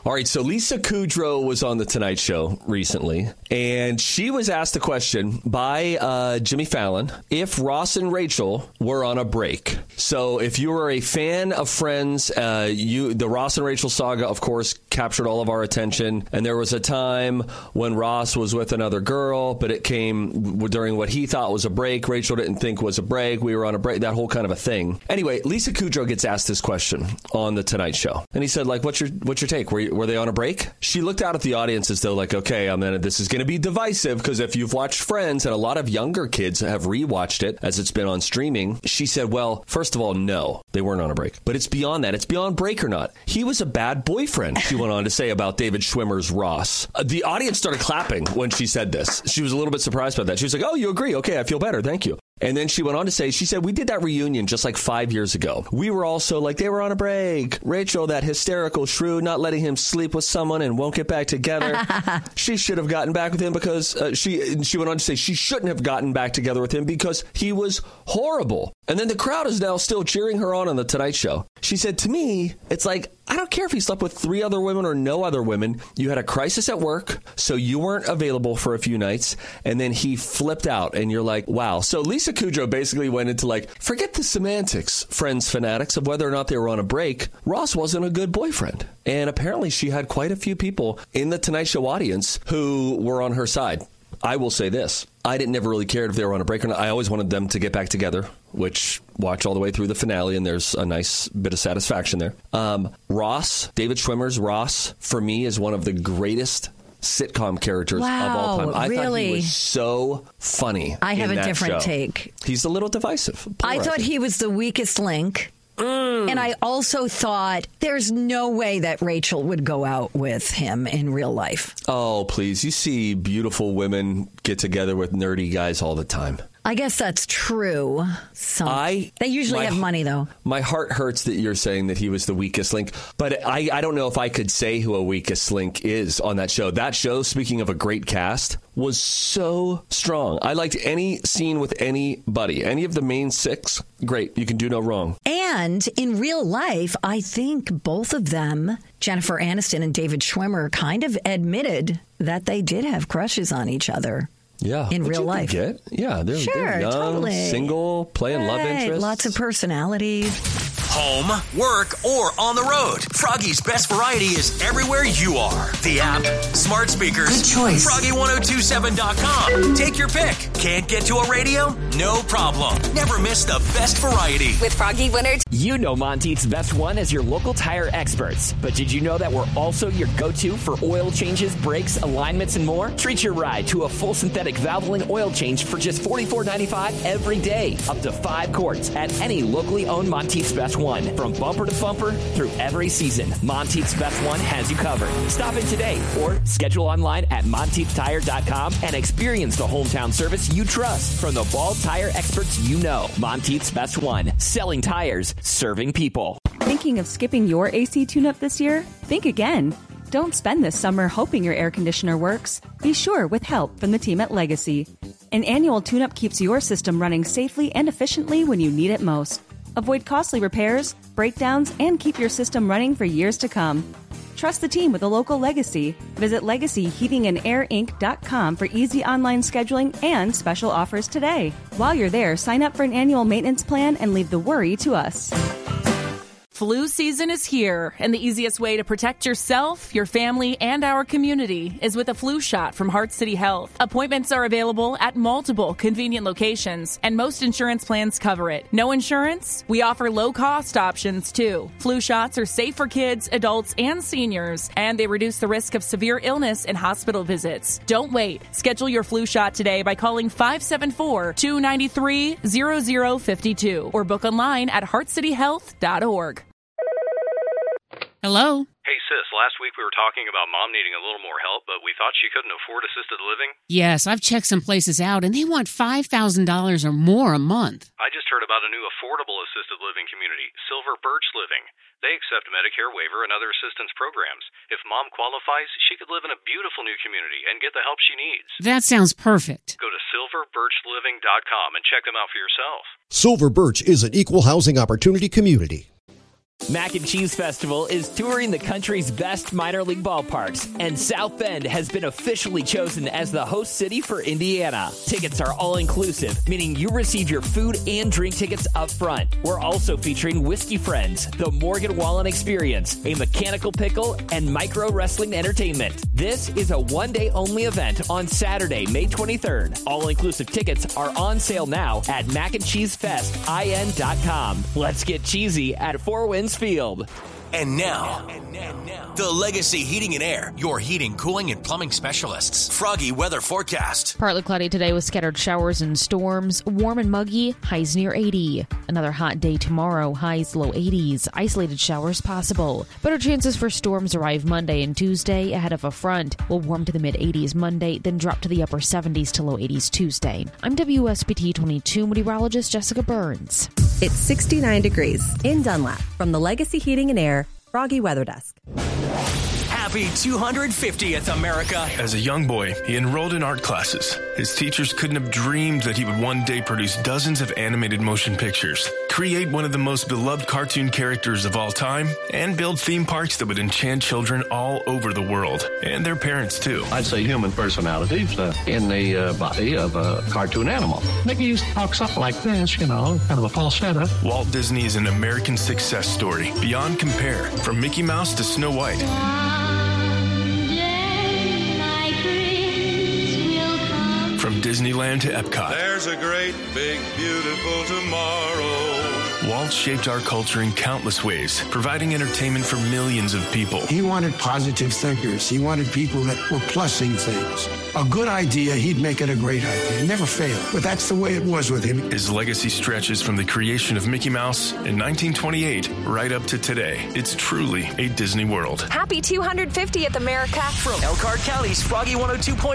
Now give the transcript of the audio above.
All right, so Lisa Kudrow was on The Tonight Show recently, and she was asked a question by Jimmy Fallon if Ross and Rachel were on a break. So if you were a fan of Friends, the Ross and Rachel saga, of course, captured all of our attention. And there was a time when Ross was with another girl, but it came during what he thought was a break. Rachel didn't think was a break. We were on a break, that whole kind of a thing. Anyway, Lisa Kudrow gets asked this question on The Tonight Show. And he said, like, what's your take? Were they on a break? She looked out at the audience as though like, okay, this is going to be divisive because if you've watched Friends, and a lot of younger kids have rewatched it as it's been on streaming, she said, well, first of all, no, they weren't on a break. But it's beyond that. It's beyond break or not. He was a bad boyfriend, she went on to say about David Schwimmer's Ross. The audience started clapping when she said this. She was a little bit surprised by that. She was like, oh, you agree? Okay, I feel better. Thank you. And then she went on to say, she said, we did that reunion just like 5 years ago. We were also like, they were on a break. Rachel, that hysterical shrew, not letting him sleep with someone and won't get back together. She should have gotten back with him because she went on to say she shouldn't have gotten back together with him because he was horrible. And then the crowd is now still cheering her on The Tonight Show. She said, to me, it's like, I don't care if he slept with 3 other women or no other women. You had a crisis at work, so you weren't available for a few nights, and then he flipped out, and you're like, wow. So Lisa Kudrow basically went into like, forget the semantics, Friends fanatics, of whether or not they were on a break. Ross wasn't a good boyfriend. And apparently she had quite a few people in the Tonight Show audience who were on her side. I will say this. I never really cared if they were on a break or not. I always wanted them to get back together, which watch all the way through the finale, and there's a nice bit of satisfaction there. Ross, David Schwimmer's Ross, for me, is one of the greatest sitcom characters of all time. I thought he was so funny. I have a different take. He's a little divisive. I thought he was the weakest link. And I also thought there's no way that Rachel would go out with him in real life. Oh, please. You see beautiful women get together with nerdy guys all the time. I guess that's true. They usually have money, though. My heart hurts that you're saying that he was the weakest link, but I don't know if I could say who a weakest link is on that show. That show, speaking of a great cast, was so strong. I liked any scene with anybody. Any of the main 6, great. You can do no wrong. And in real life, I think both of them, Jennifer Aniston and David Schwimmer, kind of admitted that they did have crushes on each other. Yeah, in real life. Yeah, they're young, totally. Single, playing love interests. Lots of personalities. Home, work, or on the road. Froggy's best variety is everywhere you are. The app, smart speakers, good choice. Froggy1027.com. Take your pick. Can't get to a radio? No problem. Never miss the best variety. With Froggy Winter. You know Monteith's Best One as your local tire experts. But did you know that we're also your go-to for oil changes, brakes, alignments, and more? Treat your ride to a full synthetic Valvoline oil change for just $44.95 every day. Up to 5 quarts at any locally owned Monteith's Best One. From bumper to bumper through every season, Monteith's Best One has you covered. Stop in today or schedule online at MonteithTire.com and experience the hometown service you trust from the Ball tire experts you know. Monteith's Best One. Selling tires, serving people. Thinking of skipping your AC tune-up this year? Think again. Don't spend this summer hoping your air conditioner works. Be sure with help from the team at Legacy. An annual tune-up keeps your system running safely and efficiently when you need it most. Avoid costly repairs, breakdowns, and keep your system running for years to come. Trust the team with a local Legacy. Visit LegacyHeatingandAirInc.com for easy online scheduling and special offers today. While you're there, sign up for an annual maintenance plan and leave the worry to us. Flu season is here, and the easiest way to protect yourself, your family, and our community is with a flu shot from Heart City Health. Appointments are available at multiple convenient locations, and most insurance plans cover it. No insurance? We offer low-cost options, too. Flu shots are safe for kids, adults, and seniors, and they reduce the risk of severe illness and hospital visits. Don't wait. Schedule your flu shot today by calling 574-293-0052 or book online at heartcityhealth.org. Hello? Hey, sis, last week we were talking about Mom needing a little more help, but we thought she couldn't afford assisted living. Yes, I've checked some places out, and they want $5,000 or more a month. I just heard about a new affordable assisted living community, Silver Birch Living. They accept Medicare waiver and other assistance programs. If Mom qualifies, she could live in a beautiful new community and get the help she needs. That sounds perfect. Go to silverbirchliving.com and check them out for yourself. Silver Birch is an equal housing opportunity community. Mac and Cheese Festival is touring the country's best minor league ballparks, and South Bend has been officially chosen as the host city for Indiana. Tickets are all-inclusive, meaning you receive your food and drink tickets up front. We're also featuring Whiskey Friends, the Morgan Wallen Experience, a mechanical pickle, and micro wrestling entertainment. This is a one-day-only event on Saturday, May 23rd. All-inclusive tickets are on sale now at macandcheesefestin.com. Let's get cheesy at Four Winds Field. And now, the Legacy Heating and Air, your heating, cooling, and plumbing specialists. Froggy weather forecast. Partly cloudy today with scattered showers and storms. Warm and muggy, highs near 80. Another hot day tomorrow, highs low 80s. Isolated showers possible. Better chances for storms arrive Monday and Tuesday ahead of a front. Will warm to the mid 80s Monday, then drop to the upper 70s to low 80s Tuesday. I'm WSBT 22 meteorologist Jessica Burns. It's 69 degrees in Dunlap from the Legacy Heating and Air Froggy Weather Desk. Happy 250th, America. As a young boy, he enrolled in art classes. His teachers couldn't have dreamed that he would one day produce dozens of animated motion pictures, create one of the most beloved cartoon characters of all time, and build theme parks that would enchant children all over the world, and their parents, too. I'd say human personalities in the body of a cartoon animal. Mickey used to talk something like this, kind of a falsetto. Walt Disney is an American success story, beyond compare, from Mickey Mouse to Snow White. From Disneyland to Epcot. There's a great, big, beautiful tomorrow. Walt shaped our culture in countless ways, providing entertainment for millions of people. He wanted positive thinkers. He wanted people that were plussing things. A good idea, he'd make it a great idea. He never failed. But that's the way it was with him. His legacy stretches from the creation of Mickey Mouse in 1928 right up to today. It's truly a Disney World. Happy 250th, America. From Elkhart County's Froggy 102.9